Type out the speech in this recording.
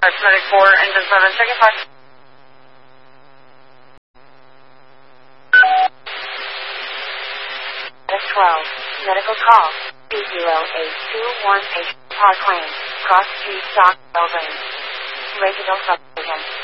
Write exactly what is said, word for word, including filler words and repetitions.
That's medic four, engine seven, check it five. Medic twelve, medical call, two zero eight two one eight, Park Lane, Cross Street, Stock, Belgrade. Regional Subdivision.